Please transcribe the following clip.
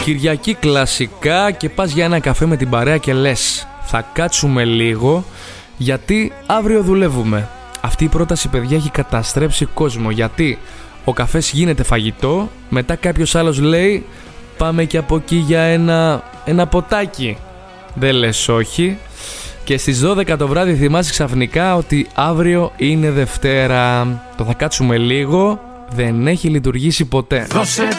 Κυριακή κλασικά και πας για ένα καφέ με την παρέα και λες θα κάτσουμε λίγο γιατί αύριο δουλεύουμε. Αυτή η πρόταση, παιδιά, έχει καταστρέψει κόσμο, γιατί ο καφές γίνεται φαγητό, μετά κάποιος άλλος λέει πάμε και από εκεί για ένα ποτάκι. Δεν λες όχι. Και στις 12 το βράδυ θυμάσαι ξαφνικά ότι αύριο είναι Δευτέρα. Το θα κάτσουμε λίγο δεν έχει λειτουργήσει ποτέ. Δώσε